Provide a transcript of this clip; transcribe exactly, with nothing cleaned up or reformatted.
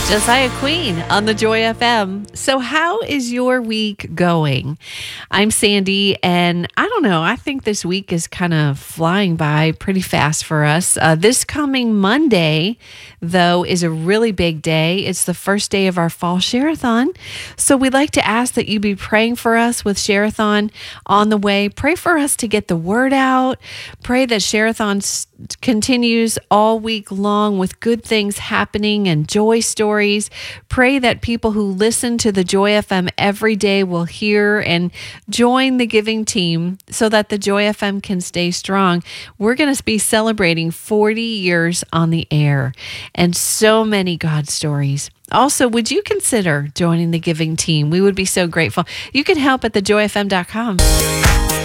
Josiah Queen on the Joy F M. So how is your week going? I'm Sandy, and I don't know, I think this week is kind of flying by pretty fast for us. Uh, this coming Monday, though, is a really big day. It's the first day of our fall share-a-thon. So we'd like to ask that you be praying for us with share-a-thon on the way. Pray for us to get the word out. Pray that share-a-thon s- continues all week long with good things happening and joy stories. Pray that people who listen to the Joy F M every day will hear and join the giving team so that the Joy F M can stay strong. We're going to be celebrating forty years on the air and so many God stories. Also, would you consider joining the giving team? We would be so grateful. You can help at the joy f m dot com.